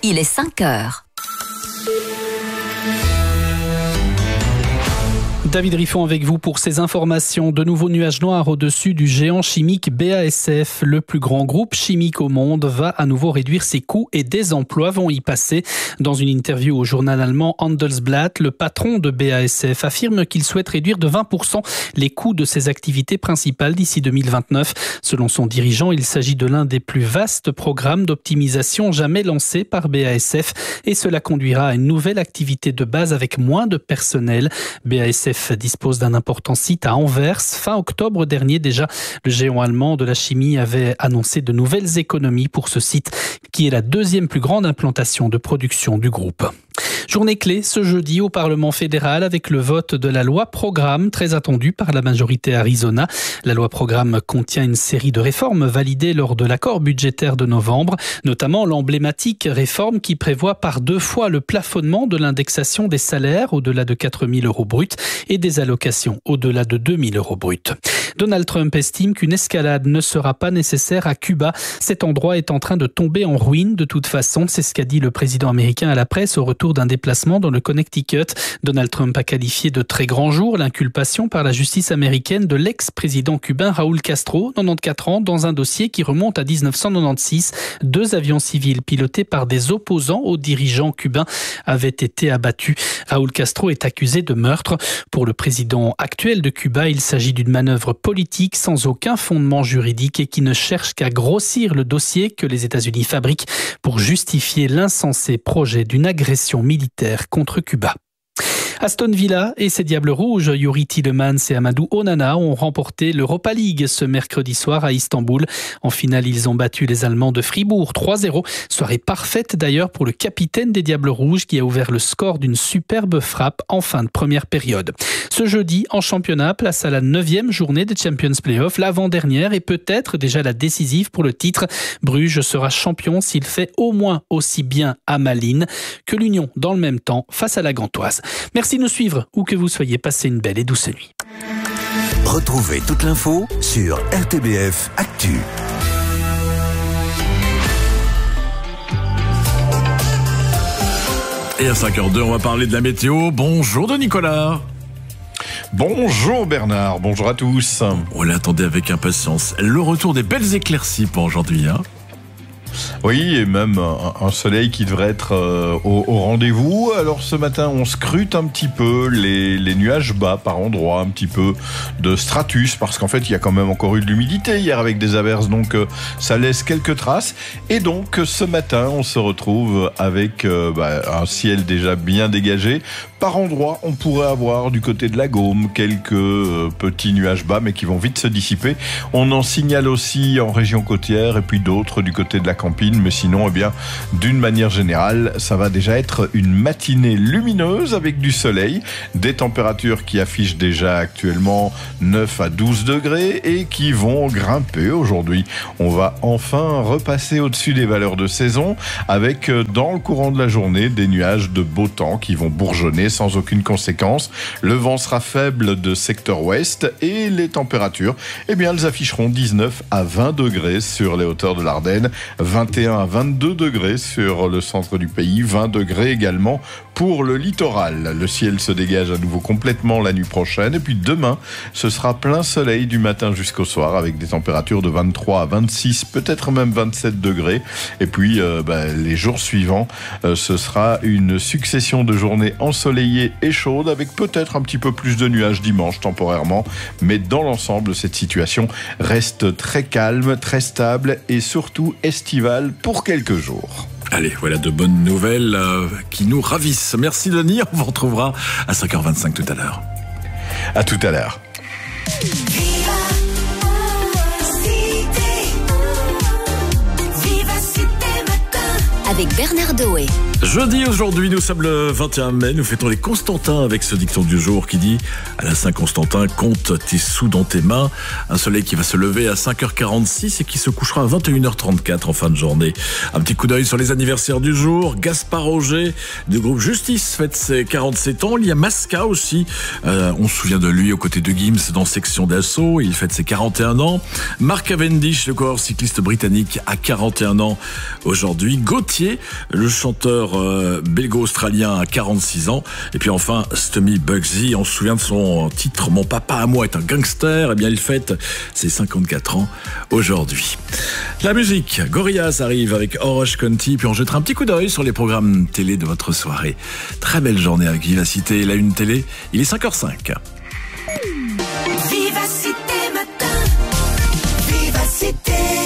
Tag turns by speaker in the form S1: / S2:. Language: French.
S1: il est 5 heures.
S2: David Riffon avec vous pour ces informations. De nouveaux nuages noirs au-dessus du géant chimique BASF. Le plus grand groupe chimique au monde va à nouveau réduire ses coûts et des emplois vont y passer. Dans une interview au journal allemand Handelsblatt, le patron de BASF affirme qu'il souhaite réduire de 20% les coûts de ses activités principales d'ici 2029. Selon son dirigeant, il s'agit de l'un des plus vastes programmes d'optimisation jamais lancés par BASF et cela conduira à une nouvelle activité de base avec moins de personnel. BASF dispose d'un important site à Anvers. Fin octobre dernier déjà, le géant allemand de la chimie avait annoncé de nouvelles économies pour ce site qui est la deuxième plus grande implantation de production du groupe. Journée clé ce jeudi au Parlement fédéral avec le vote de la loi programme très attendue par la majorité Arizona. La loi programme contient une série de réformes validées lors de l'accord budgétaire de novembre, notamment l'emblématique réforme qui prévoit par 2 fois le plafonnement de l'indexation des salaires au-delà de 4 000 € bruts et des allocations au-delà de 2 000 € bruts. Donald Trump estime qu'une escalade ne sera pas nécessaire à Cuba. Cet endroit est en train de tomber en ruine de toute façon. C'est ce qu'a dit le président américain à la presse au retour d'un déplacement dans le Connecticut. Donald Trump a qualifié de très grand jour l'inculpation par la justice américaine de l'ex-président cubain Raúl Castro, 94 ans, dans un dossier qui remonte à 1996. 2 avions civils pilotés par des opposants aux dirigeants cubains avaient été abattus. Raúl Castro est accusé de meurtre. Pour le président actuel de Cuba, il s'agit d'une manœuvre politique sans aucun fondement juridique et qui ne cherche qu'à grossir le dossier que les États-Unis fabriquent pour justifier l'insensé projet d'une agression militaire contre Cuba. Aston Villa et ses Diables Rouges, Youri Tielemans et Amadou Onana, ont remporté l'Europa League ce mercredi soir à Istanbul. En finale, ils ont battu les Allemands de Fribourg 3-0. Soirée parfaite d'ailleurs pour le capitaine des Diables Rouges qui a ouvert le score d'une superbe frappe en fin de première période. Ce jeudi, en championnat, place à la 9e journée des Champions Playoffs, l'avant-dernière et peut-être déjà la décisive pour le titre. Bruges sera champion s'il fait au moins aussi bien à Malines que l'Union dans le même temps face à la Gantoise. Merci de nous suivre, où que vous soyez, passez une belle et douce nuit.
S3: Retrouvez toute l'info sur RTBF Actu.
S4: Et à 5h02, on va parler de la météo. Bonjour de Nicolas.
S5: Bonjour Bernard, bonjour à tous.
S4: On l'attendait avec impatience. Le retour des belles éclaircies pour aujourd'hui, hein.
S5: Oui, et même un soleil qui devrait être au rendez-vous. Alors ce matin, on scrute un petit peu les nuages bas par endroits, un petit peu de stratus, parce qu'en fait, il y a quand même encore eu de l'humidité hier avec des averses, donc ça laisse quelques traces. Et donc, ce matin, on se retrouve avec un ciel déjà bien dégagé. Par endroits, on pourrait avoir du côté de la Gaume quelques petits nuages bas, mais qui vont vite se dissiper. On en signale aussi en région côtière, et puis d'autres du côté de la Campine, mais sinon, d'une manière générale, ça va déjà être une matinée lumineuse avec du soleil, des températures qui affichent déjà actuellement 9 à 12 degrés et qui vont grimper aujourd'hui. On va enfin repasser au-dessus des valeurs de saison avec, dans le courant de la journée, des nuages de beau temps qui vont bourgeonner sans aucune conséquence. Le vent sera faible de secteur ouest et les températures, elles afficheront 19 à 20 degrés sur les hauteurs de l'Ardenne, 21 à 22 degrés sur le centre du pays, 20 degrés également pour le littoral. Le ciel se dégage à nouveau complètement la nuit prochaine et puis demain, ce sera plein soleil du matin jusqu'au soir avec des températures de 23 à 26, peut-être même 27 degrés. Et puis les jours suivants, ce sera une succession de journées ensoleillées et chaudes avec peut-être un petit peu plus de nuages dimanche temporairement. Mais dans l'ensemble, cette situation reste très calme, très stable et surtout estivale pour quelques jours.
S4: Allez, voilà de bonnes nouvelles qui nous ravissent. Merci Denis, on vous retrouvera à 5h25 tout à l'heure.
S5: À tout à l'heure.
S1: Avec Bernard Doé.
S4: Jeudi, aujourd'hui, nous sommes le 21 mai, nous fêtons les Constantins avec ce dicton du jour qui dit « À la Saint-Constantin, compte tes sous dans tes mains ». Un soleil qui va se lever à 5h46 et qui se couchera à 21h34 en fin de journée. Un petit coup d'œil sur les anniversaires du jour. Gaspard Roger du groupe Justice fête ses 47 ans. Il y a Masca aussi. On se souvient de lui aux côtés de Gims dans Section d'Assaut. Il fête ses 41 ans. Mark Cavendish, le coureur cycliste britannique, a 41 ans aujourd'hui. Gauthier, le chanteur belgo-australien, a 46 ans. Et puis enfin, Stommy Bugsy, on se souvient de son titre « Mon papa à moi est un gangster ». Eh bien, il fête ses 54 ans aujourd'hui. La musique, Gorillaz arrive avec Oroch County, puis on jettera un petit coup d'œil sur les programmes télé de votre soirée. Très belle journée avec Vivacité et la Une Télé. Il est 5h05.
S1: Vivacité matin, Vivacité.